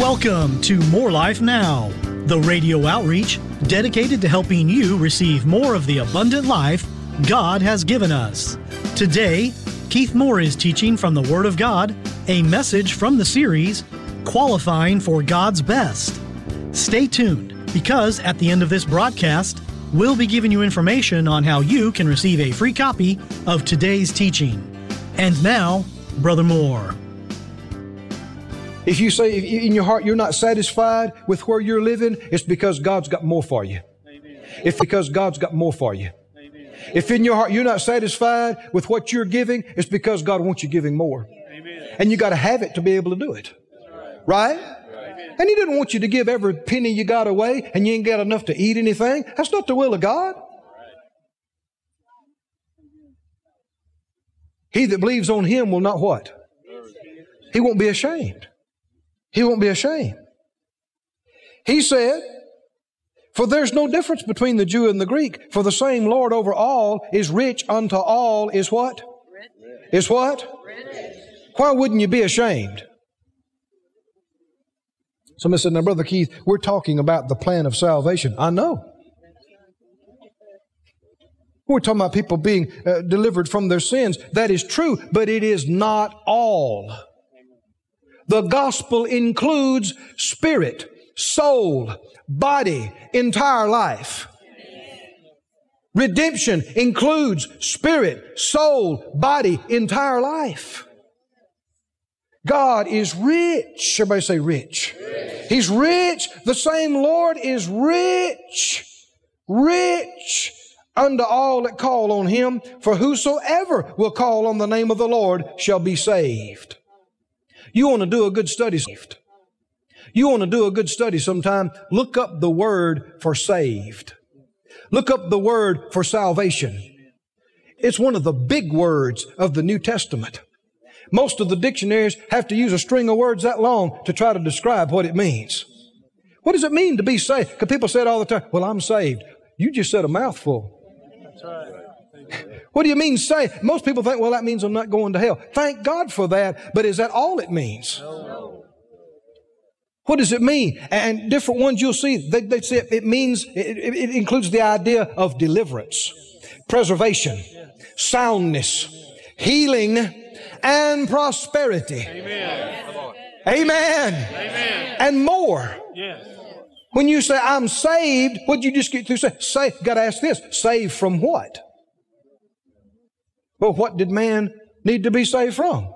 Welcome to More Life Now, the radio outreach dedicated to helping you receive more of the abundant life God has given us. Today, Keith Moore is teaching from the Word of God, a message from the series, Qualifying for God's Best. Stay tuned, because at the end of this broadcast, we'll be giving you information on how you can receive a free copy of today's teaching. And now, Brother Moore. If you say in your heart you're not satisfied with where you're living, it's because God's got more for you. Amen. It's because God's got more for you. Amen. If in your heart you're not satisfied with what you're giving, it's because God wants you giving more. Amen. And you got to have it to be able to do it. Right? Amen. And He didn't want you to give every penny you got away and you ain't got enough to eat anything. That's not the will of God. He that believes on Him will not what? He won't be ashamed. He won't be ashamed. He said, for there's no difference between the Jew and the Greek, for the same Lord over all is rich unto all is what? Rich. Is what? Rich. Why wouldn't you be ashamed? Somebody said, now Brother Keith, we're talking about the plan of salvation. I know. We're talking about people being delivered from their sins. That is true, but it is not all. The gospel includes spirit, soul, body, entire life. Redemption includes spirit, soul, body, entire life. God is rich. Everybody say rich. Rich. He's rich. The same Lord is rich. Rich unto all that call on Him. For whosoever will call on the name of the Lord shall be saved. You want to do a good study? You want to do a good study sometime? Look up the word for saved. Look up the word for salvation. It's one of the big words of the New Testament. Most of the dictionaries have to use a string of words that long to try to describe what it means. What does it mean to be saved? Because people say it all the time, well, I'm saved. You just said a mouthful. That's right. What do you mean saved? Most people think, well, that means I'm not going to hell. Thank God for that, but is that all it means? No. What does it mean? And different ones you'll see, they say it means, it includes the idea of deliverance, preservation, soundness, healing, and prosperity. Amen. Amen. Amen. And more. Yes. When you say, I'm saved, what did you just get through say? Saved, got to ask this, saved from what? Well, what did man need to be saved from?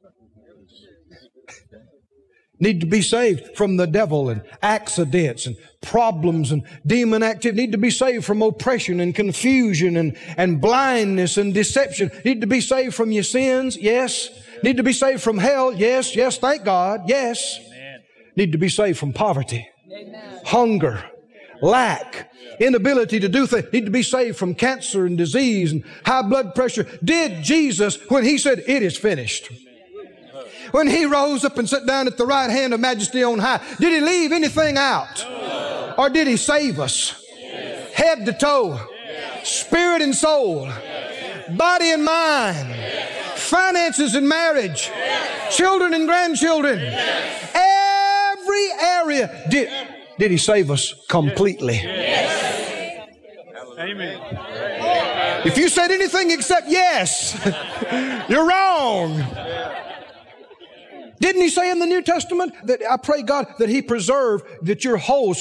Need to be saved from the devil and accidents and problems and demon activity. Need to be saved from oppression and confusion and blindness and deception. Need to be saved from your sins? Yes. Need to be saved from hell? Yes. Yes, thank God. Yes. Amen. Need to be saved from poverty, amen, hunger, lack, inability to do things. Need to be saved from cancer and disease and high blood pressure. Did Jesus, when He said, it is finished, when He rose up and sat down at the right hand of majesty on high, did He leave anything out? No. Or did He save us? Yes. Head to toe, yes, spirit and soul, yes, body and mind, yes, finances and marriage, yes, children and grandchildren, yes, every area. Did He save us completely? Yes. Amen. If you said anything except yes, you're wrong. Didn't He say in the New Testament that I pray God that He preserve that your whole